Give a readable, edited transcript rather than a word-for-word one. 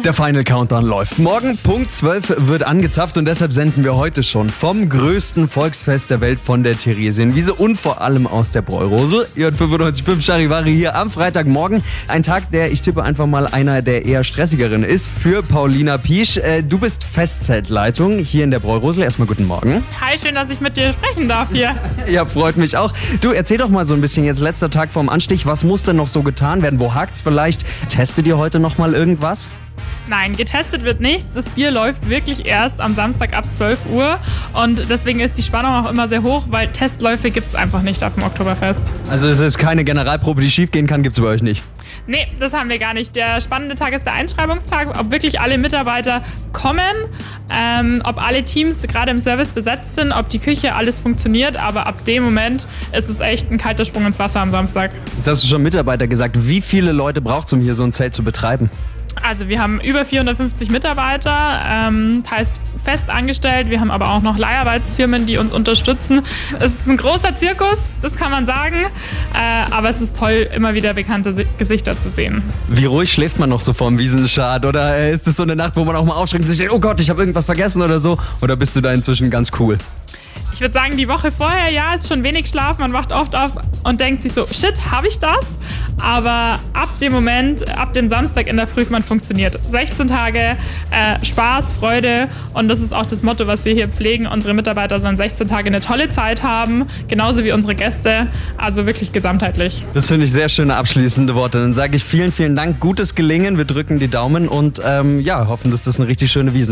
Der Final Countdown läuft. Morgen Punkt 12 wird angezapft und deshalb senden wir heute schon vom größten Volksfest der Welt von der Theresienwiese und vor allem aus der Bräurose. Ihr hört 95.5 Charivari hier am Freitagmorgen. Ein Tag, der, ich tippe einfach mal, einer der eher stressigeren ist für Paulina Piesch. Du bist Festzeltleitung hier in der Bräurose. Erstmal guten Morgen. Hi, schön, dass ich mit dir sprechen darf hier. Ja, freut mich auch. Du, erzähl doch mal so ein bisschen jetzt letzter Tag vorm Anstich. Was muss denn noch so getan werden? Wo hakt's vielleicht? Testet ihr heute noch mal irgendwas? Nein, getestet wird nichts. Das Bier läuft wirklich erst am Samstag ab 12 Uhr und deswegen ist die Spannung auch immer sehr hoch, weil Testläufe gibt es einfach nicht auf dem Oktoberfest. Also es ist keine Generalprobe, die schief gehen kann, gibt's bei euch nicht? Nee, das haben wir gar nicht. Der spannende Tag ist der Einschreibungstag, ob wirklich alle Mitarbeiter kommen, ob alle Teams gerade im Service besetzt sind, ob die Küche, alles funktioniert, aber ab dem Moment ist es echt ein kalter Sprung ins Wasser am Samstag. Jetzt hast du schon Mitarbeiter gesagt. Wie viele Leute braucht es, um hier so ein Zelt zu betreiben? Also wir haben über 450 Mitarbeiter, teils fest angestellt. Wir haben aber auch noch Leiharbeitsfirmen, die uns unterstützen. Es ist ein großer Zirkus, das kann man sagen. Aber es ist toll, immer wieder bekannte Gesichter zu sehen. Wie ruhig schläft man noch so vorm Wiesenschad? Oder ist es so eine Nacht, wo man auch mal aufschreckt und sich denkt, oh Gott, ich habe irgendwas vergessen oder so? Oder bist du da inzwischen ganz cool? Ich würde sagen, die Woche vorher, ja, ist schon wenig Schlaf. Man wacht oft auf und denkt sich so, shit, habe ich das? Aber ab dem Moment, ab dem Samstag in der Früh, man funktioniert. 16 Tage Spaß, Freude und das ist auch das Motto, was wir hier pflegen. Unsere Mitarbeiter sollen 16 Tage eine tolle Zeit haben, genauso wie unsere Gäste. Also wirklich gesamtheitlich. Das finde ich sehr schöne abschließende Worte. Dann sage ich vielen, vielen Dank, gutes Gelingen. Wir drücken die Daumen und hoffen, dass das eine richtig schöne Wiesn